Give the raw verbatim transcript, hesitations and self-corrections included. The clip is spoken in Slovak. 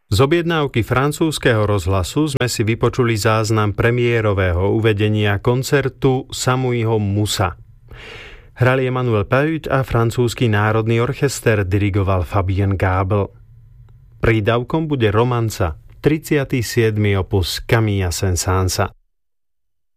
Z objednávky francúzskeho rozhlasu sme si vypočuli záznam premiérového uvedenia koncertu Samouiho Musa. Hrali Emmanuel Pahud a francúzsky národný orchester, dirigoval Fabien Gabel. Prídavkom bude romanca, tridsiaty siedmy opus Camilla Saint-Saënsa.